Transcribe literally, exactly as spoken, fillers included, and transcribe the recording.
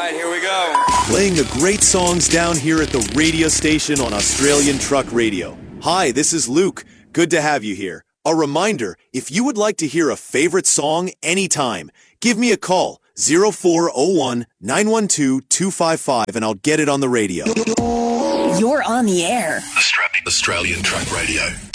right, here we go. Playing the great songs down here at the radio station on Australian Truck Radio. Hi, this is Luke. Good to have you here. A reminder, if you would like to hear a favorite song anytime, give me a call, zero four zero one, nine one two, two five five, and I'll get it on the radio. You're on the air. Australian Truck Radio.